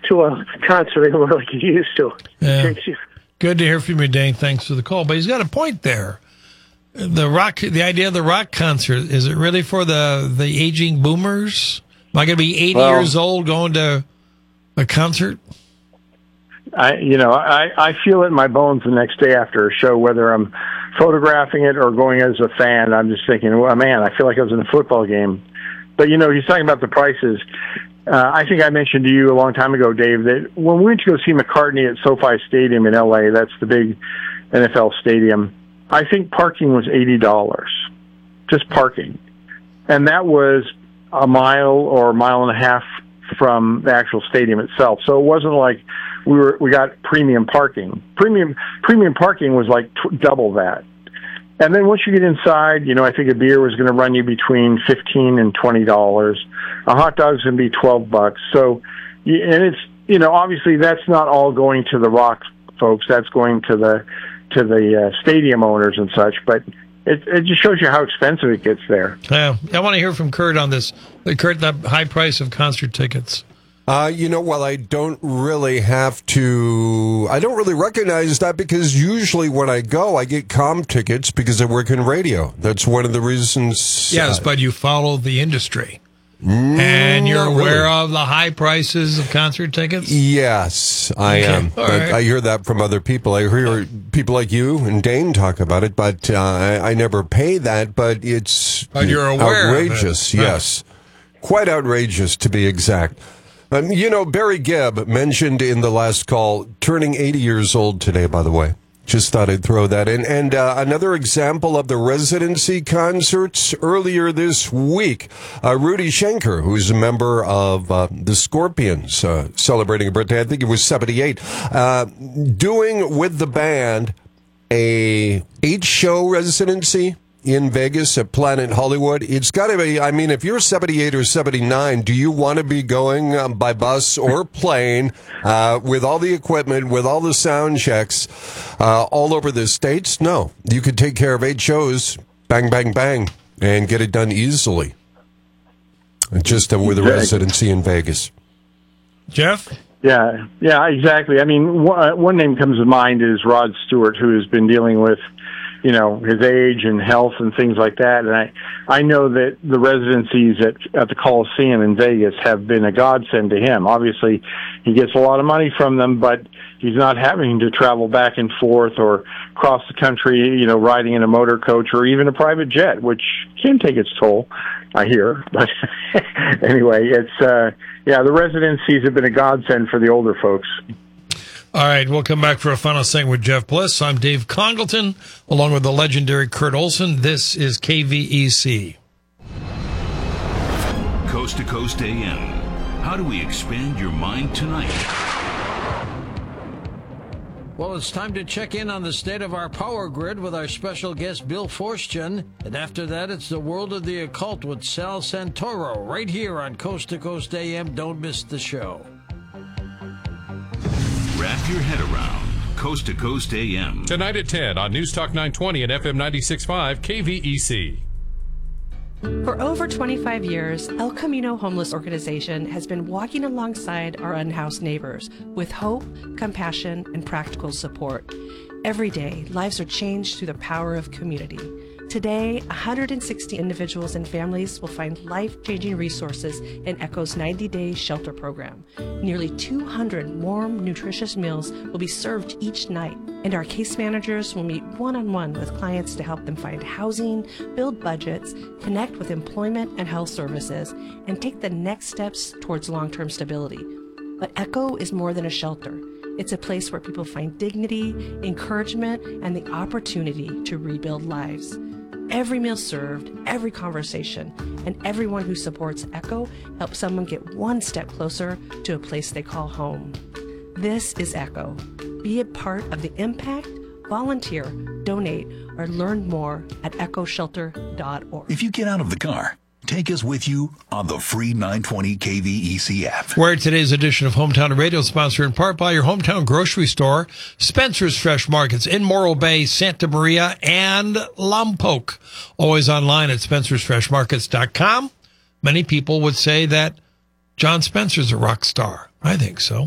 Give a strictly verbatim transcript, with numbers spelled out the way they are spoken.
to a concert anymore like you used to. Yeah. Good to hear from you, Dane. Thanks for the call. But he's got a point there. The rock, the idea of the rock concert, is it really for the, the aging boomers? Am I going to be eighty well, years old going to a concert? I, you know, I, I feel it in my bones the next day after a show, whether I'm photographing it or going as a fan. I'm just thinking, well, man, I feel like I was in a football game. But, you know, he's talking about the prices. Uh, I think I mentioned to you a long time ago, Dave, that when we went to go see McCartney at SoFi Stadium in L A, that's the big N F L stadium, I think parking was eighty dollars, just parking. And that was a mile or a mile and a half from the actual stadium itself. So it wasn't like we were we got premium parking. Premium premium parking was like t- double that. And then once you get inside, you know, I think a beer was going to run you between fifteen and twenty dollars. A hot dog's going to be twelve bucks. So, and it's, you know, obviously that's not all going to the rock folks. That's going to the to the uh, stadium owners and such. But it it just shows you how expensive it gets there. Yeah, I want to hear from Kurt on this. Kurt, the high price of concert tickets. Uh, you know, well, I don't really have to, I don't really recognize that because usually when I go, I get comm tickets because I work in radio. That's one of the reasons. Yes, uh, but you follow the industry. Mm, and you're aware really. of the high prices of concert tickets? Yes, I okay. am. Right. I hear that from other people. I hear people like you and Dane talk about it, but uh, I, I never pay that, but it's but you're aware outrageous, of it. Yes. Right. Quite outrageous, to be exact. Um, you know, Barry Gibb mentioned in the last call, turning eighty years old today, by the way. Just thought I'd throw that in. And uh, another example of the residency concerts earlier this week. Uh, Rudy Schenker, who's a member of uh, the Scorpions, uh, celebrating a birthday, I think it was seventy-eight, uh, doing with the band a eight-show residency in Vegas at Planet Hollywood. It's got to be, I mean, if you're seventy-eight or seventy-nine, do you want to be going um, by bus or plane uh, with all the equipment, with all the sound checks uh, all over the States? No. You could take care of eight shows, bang, bang, bang, and get it done easily. Just uh, with a residency in Vegas. Jeff? Yeah, yeah, exactly. I mean, one, one name comes to mind is Rod Stewart, who has been dealing with, you know, his age and health and things like that. And I, I know that the residencies at, at the Coliseum in Vegas have been a godsend to him. Obviously, he gets a lot of money from them, but he's not having to travel back and forth or cross the country, you know, riding in a motor coach or even a private jet, which can take its toll, I hear. But anyway, it's, uh, yeah, the residencies have been a godsend for the older folks. All right, we'll come back for a final segment with Jeff Bliss. I'm Dave Congleton, along with the legendary Kurt Olson. This is K V E C. Coast to Coast A M. How do we expand your mind tonight? Well, it's time to check in on the state of our power grid with our special guest, Bill Forstchen. And after that, it's the world of the occult with Sal Santoro, right here on Coast to Coast A M. Don't miss the show. Wrap your head around Coast to Coast A M. Tonight at ten on News Talk nine twenty and F M ninety-six point five K V E C. For over twenty-five years, El Camino Homeless Organization has been walking alongside our unhoused neighbors with hope, compassion, and practical support. Every day, lives are changed through the power of community. Today, one hundred sixty individuals and families will find life-changing resources in ECHO's ninety-day shelter program. Nearly two hundred warm, nutritious meals will be served each night, and our case managers will meet one-on-one with clients to help them find housing, build budgets, connect with employment and health services, and take the next steps towards long-term stability. But ECHO is more than a shelter. It's a place where people find dignity, encouragement, and the opportunity to rebuild lives. Every meal served, every conversation, and everyone who supports ECHO helps someone get one step closer to a place they call home. This is ECHO. Be a part of the impact, volunteer, donate, or learn more at echo shelter dot org. If you get out of the car, take us with you on the free nine twenty K V E C app. Where today's edition of Hometown Radio is sponsored in part by your hometown grocery store, Spencer's Fresh Markets in Morro Bay, Santa Maria, and Lompoc. Always online at spencers fresh markets dot com. Many people would say that John Spencer's a rock star. I think so.